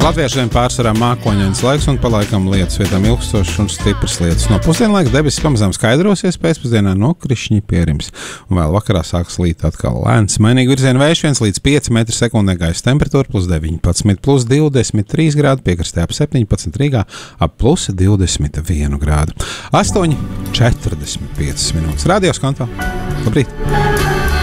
Latviešiem pārsvarā mākoņains laiks un pa laikam lietus vietām ilgstošs un stiprs lietus. No pusdienlaika debesis pamazām skaidrosies, pēcpusdienā nokrišņi pierims. Un vēl vakarā sāks līt atkal lēns. Mainīgi virziena vējš 1 līdz 5 m/sekundē, gaisa temperatūra +19, +23 grādi, piekrastē ap 17, Rīgā ap +21 grādu. 8:45 minūtes. Radio Skontā. Labrīt!